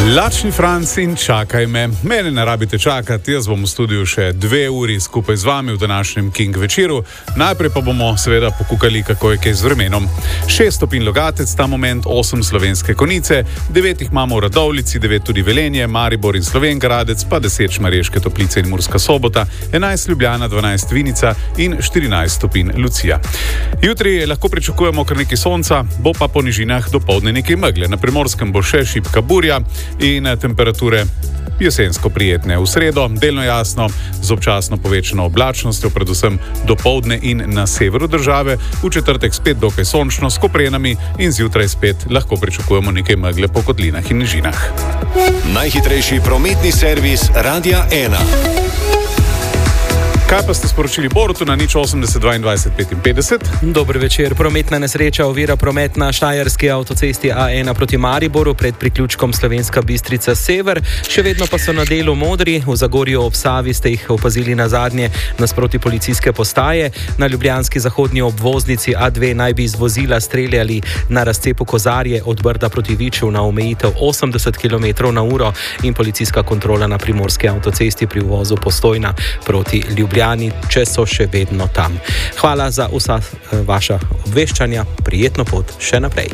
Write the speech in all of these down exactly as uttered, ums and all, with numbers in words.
Lačni Franc in čakaj me. Mene ne rabite čakati, jaz bom v studiu še dve uri skupaj z vami v današnjem King večeru. Najprej pa bomo seveda pokukali, kako je kaj z vremenom. Šest stopinj Logatec ta moment, osem Slovenske Konjice, devet jih imamo v Radovljici, devet tudi Velenje, Maribor in Slovenj Gradec, pa deset Šmarješke Toplice in Murska Sobota, enajst Ljubljana, dvanajst Vinica in štirinajst stopinj Lucija. Jutri lahko pričakujemo kar nekaj sonca, bo pa po nižinah dopoldne nekaj megle. Na Primorskem bo še šibka burja in temperature jesensko prijetne. V sredo delno jasno, z občasno povečano oblačnostjo, predvsem dopoldne in na severu države, v četrtek spet dokaj sončno, s koprenami in zjutraj spet lahko pričakujemo nekaj megle po kotlinah in nižinah. Najhitrejši prometni servis Radia ena. Kaj pa ste sporočili Borutu na nič osemdeset dvaindvajset petinpetdeset? Dober večer. Prometna nesreča ovira promet na štajerski avtocesti A ena proti Mariboru pred priključkom Slovenska Bistrica Sever. Še vedno pa so na delu modri. V Zagorju ob Savi ste jih opazili na zadnje nasproti policijske postaje. Na ljubljanski zahodnji obvoznici A dve naj bi iz vozila streljali na razcepu Kozarje od Brda proti Viču na omejitev osemdeset kilometrov na uro in policijska kontrola na primorski avtocesti pri uvozu Postojna proti Ljubljani, če so še vedno tam. Hvala za vsa vaša obveščanja, prijetno pot še naprej.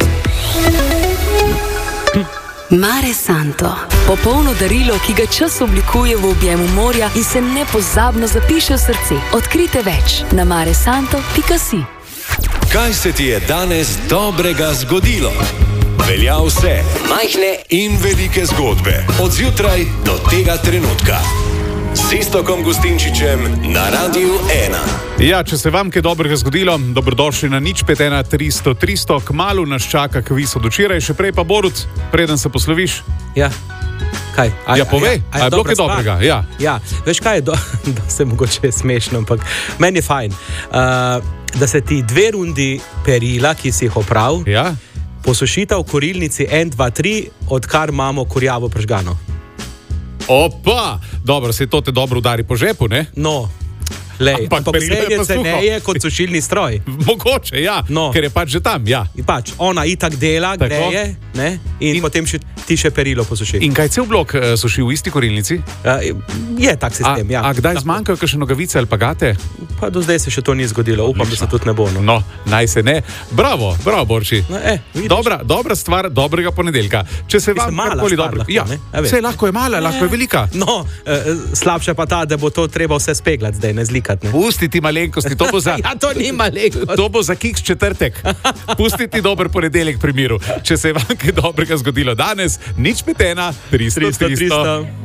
Mare Santo. Popolno darilo, ki ga čas oblikuje v objemu morja in se nepozabno zapiše v srce. Odkrite več na maresanto pika si. Kaj se ti je danes dobrega zgodilo? Velja vse, majhne in velike zgodbe, od zjutraj do tega trenutka. S Iztokom Gustinčičem na Radiu ena. Ja, če se vam kaj dobrega zgodilo, dobrodošli na nič pet ena tristo tristo. Kmalu nas čaka kviz od včeraj, še prej pa Borut, preden se posloviš. Ja, kaj? A, ja, povej, a, a, a je bilo kaj dobrega? Ja. ja, veš kaj je, do, da se mogoče smešno, ampak meni je fajn, uh, da se ti dve rundi perila, ki si jih opravil, ja, posušita v korilnici en, dva, tri, odkar imamo kurjavo pržgano. Opa, dobro, se to te dobro udari po žepu, ne? No, lej, ampak posledice ceneje kot sušilni stroj. Mogoče, ja, no, ker je pač že tam, ja. In pač, ona itak dela, tako greje, ne? In, in potem še, ti še perilo posuši. In kaj cel blok uh, suši v isti korilnici? Uh, je tak sistem, a, ja. A kdaj zmanjkajo kakšne nogavice ali pagate? Pa do zdaj se še to ni zgodilo, upam, da se tudi ne bo. No, no naj se ne. Bravo, bravo, Borči. No, eh, dobra, dobra stvar dobrega ponedeljka. Če se vam karkoli dobro... Ja, vse lahko je mala, eh, lahko je velika. No, eh, slabše pa ta, da bo to treba vse speglati zdaj, ne zlikati. Ne? Pusti ti malenkosti, to bo za... ja, to ni malenkost. To bo za kiks četrtek. Pusti ti dober ponedeljek pri miru. Če se vam kaj dobrega zgodilo danes, nič pet ena tristo tristo.